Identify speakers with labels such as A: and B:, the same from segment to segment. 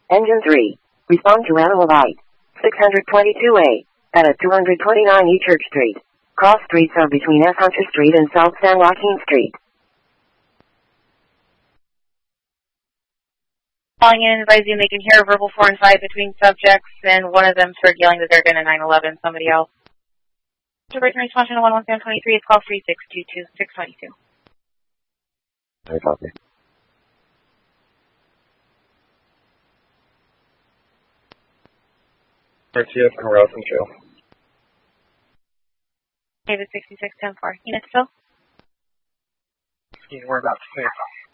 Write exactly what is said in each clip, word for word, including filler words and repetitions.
A: Engine three. Respond to animal light. six twenty-two A. At two twenty-nine E Church Street. Cross streets are between S. Hunter Street and South San Joaquin Street.
B: Calling in, advise you they can hear verbal four and five between subjects, and one of them started yelling that they're going to nine eleven somebody else. To break response to one one seven twenty-three, it's call three six two two six two two.
C: I copy. R T F Corral from Trail.
B: David sixty-six ten four. Units Phil?
C: Yeah, we're about to clear.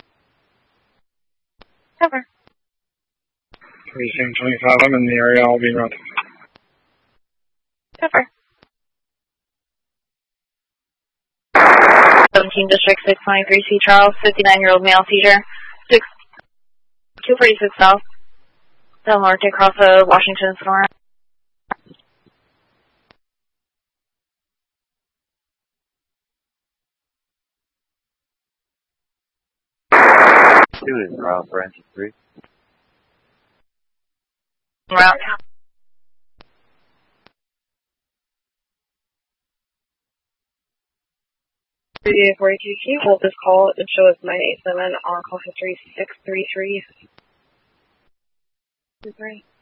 B: Cover.
C: Precinct twenty-five, I'm in the area, I'll be around.
B: Cover. seventeen District six twenty-three, C. Charles, fifty-nine-year-old male seizure, six two forty-six South, Del Norte, across the Washington, Sonora.
D: Student route for engine three.
B: Route.
E: three forty-two Q, hold this call and show us nine eight seven on call history six three three. Three.